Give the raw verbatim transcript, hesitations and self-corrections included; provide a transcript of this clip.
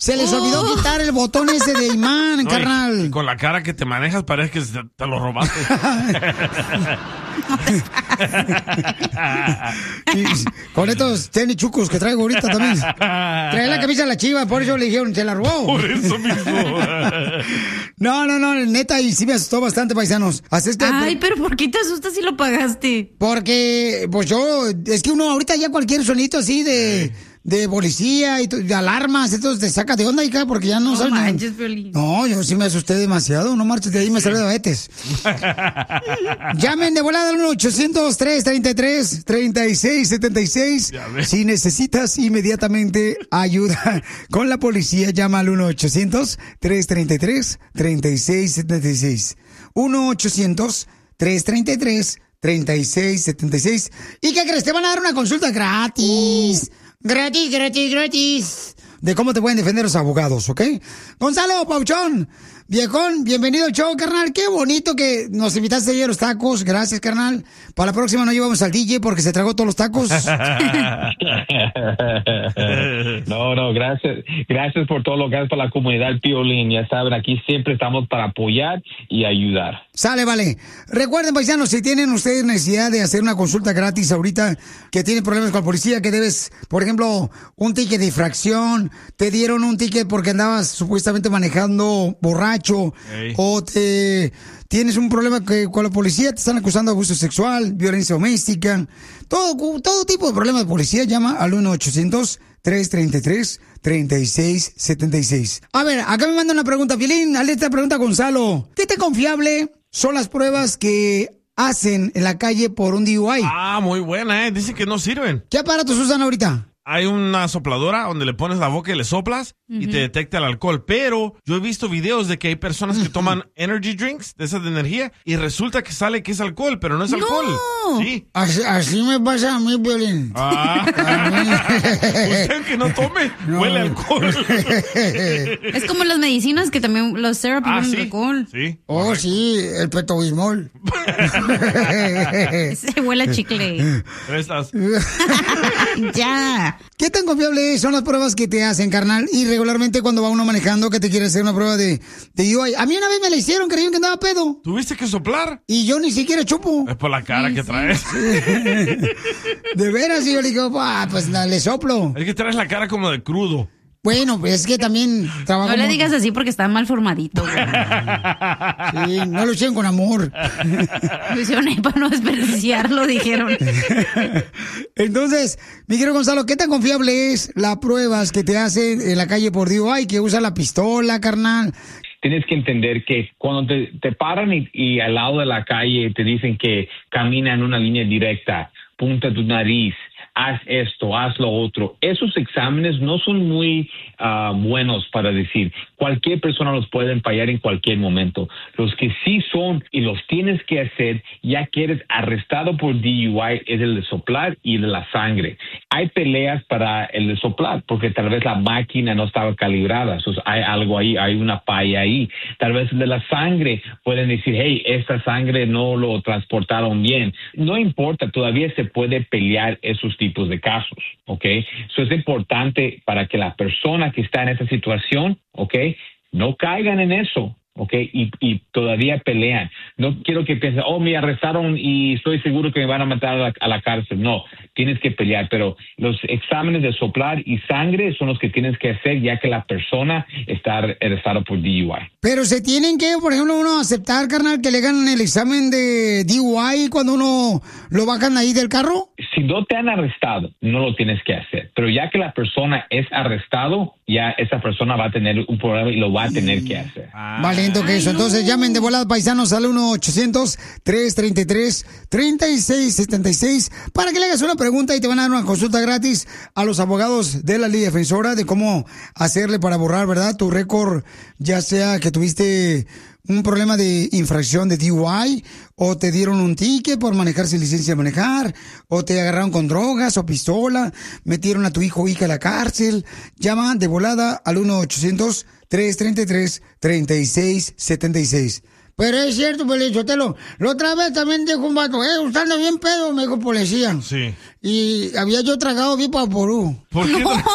Se les olvidó Oh. quitar el botón ese de imán, No, y- carnal. y con la cara que te manejas parece que te, te lo robaste. Y con estos tenis chucos que traigo ahorita también. Trae la camisa de la Chiva, por eso le dijeron, se la robó. Por eso mismo. No, no, no, neta, y sí me asustó bastante, paisanos. Así es que, Ay, pero ¿por qué te asustas si lo pagaste? porque, pues yo, es que uno ahorita ya cualquier sonito así de, de policía y to- de alarmas, entonces te saca de onda, hija, porque ya no, No sabes. manches, Piolín. No, yo sí me asusté demasiado, no marches, de ahí me salió diabetes. Llamen de volada al uno ochocientos, tres treinta y tres, treinta y seis setenta y seis. Ya ves. Si necesitas inmediatamente ayuda con la policía, llama al uno ochocientos, tres treinta y tres, treinta y seis setenta y seis. uno ochocientos, tres treinta y tres, treinta y seis setenta y seis. ¿Y qué crees? Te van a dar una consulta gratis. Gratis, gratis, gratis. De cómo te pueden defender los abogados, ¿ok? Gonzalo, Pauchón, viejón, bienvenido al show, carnal. Qué bonito que nos invitaste ayer a los tacos. Gracias, carnal. Para la próxima no llevamos al D J porque se tragó todos los tacos. No, no, gracias. Gracias por todo lo que haces para la comunidad Piolín. Ya saben, aquí siempre estamos para apoyar y ayudar. Sale, vale. Recuerden, paisanos, si tienen ustedes necesidad de hacer una consulta gratis ahorita, que tienen problemas con la policía, que debes, por ejemplo, un ticket de infracción, te dieron un ticket porque andabas supuestamente manejando borracho, Ey. o te tienes un problema que con la policía, te están acusando de abuso sexual, violencia doméstica, todo, todo tipo de problemas de policía, llama al uno ochocientos, tres treinta y tres, treinta y seis setenta y seis. A ver, acá me manda una pregunta, Piolín, hazle esta pregunta a Gonzalo. ¿Qué tan confiable son las pruebas que hacen en la calle por un D U I? Ah, muy buena, ¿eh? Dicen que no sirven. ¿Qué aparatos usan ahorita? Hay una sopladora donde le pones la boca y le soplas y te detecta el alcohol. Pero yo he visto videos de que hay personas que toman energy drinks de esas de energía y resulta que sale que es alcohol, pero no es alcohol. Sí. Así, así me pasa a mí, Piolín. Ah. Usted que no tome, No. huele a alcohol. Es como las medicinas que también los syrup Ah, tienen sí. alcohol. Sí. Oh, sí, el petobismol. Se huele a chicle. Estas. Ya. ¿Qué tan confiable son las pruebas que te hacen, carnal? Y regularmente cuando va uno manejando que te quiere hacer una prueba de, de D U I. A mí una vez me la hicieron, creían que andaba pedo. ¿Tuviste que soplar? Y yo ni siquiera chupo. Es por la cara Sí, que sí. traes. De veras, y yo le digo, ah, pues la- le soplo. Es que traes la cara como de crudo. Bueno, pues es que también trabajo. No le como- digas así porque está mal formadito, güey. Sí, no lo hicieron con amor. Lo hicieron ahí para no desperdiciarlo, dijeron. Entonces, mi querido Gonzalo, ¿qué tan confiable es las pruebas que te hacen en la calle por D U I? Que usa la pistola, carnal. Tienes que entender que cuando te, te paran y, y al lado de la calle te dicen que camina en una línea directa, punta tu nariz, haz esto, haz lo otro. Esos exámenes no son muy uh, buenos para decir. Cualquier persona los puede fallar en cualquier momento. Los que sí son y los tienes que hacer ya que eres arrestado por D U I es el de soplar y el de la sangre. Hay peleas para el de soplar porque tal vez la máquina no estaba calibrada. So, hay algo ahí, hay una falla ahí. Tal vez el de la sangre pueden decir, hey, esta sangre no lo transportaron bien. No importa, todavía se puede pelear esos tipos de casos, ¿ok? Eso es importante para que la persona que está en esa situación, ¿ok? No caigan en eso, ¿ok? Y, y todavía pelean. No quiero que piensen, oh, me arrestaron y estoy seguro que me van a matar a la, a la cárcel. No, tienes que pelear, pero los exámenes de soplar y sangre son los que tienes que hacer ya que la persona está arrestada por D U I. Pero se tienen que, por ejemplo, uno aceptar, carnal, que le hagan el examen de D U I cuando uno lo bajan ahí del carro. Si no te han arrestado, no lo tienes que hacer. Pero ya que la persona es arrestado, ya esa persona va a tener un problema y lo va a tener que hacer. Valiendo que eso. Entonces llamen de volada, paisanos, al uno ochocientos, tres treinta y tres, treinta y seis setenta y seis para que le hagas una pregunta y te van a dar una consulta gratis a los abogados de la Liga Defensora de cómo hacerle para borrar, ¿verdad? Tu récord, ya sea que tuviste un problema de infracción de D U I, o te dieron un ticket por manejar sin licencia de manejar, o te agarraron con drogas o pistola, metieron a tu hijo o hija a la cárcel. Llama de volada al uno ochocientos, tres treinta y tres, treinta y seis setenta y seis. Pero es cierto, Pelichotelo, la otra vez también dijo un vato, eh, usted anda bien pedo, me dijo policía. Sí. Y había yo tragado bien vaporú. ¿Por qué? No.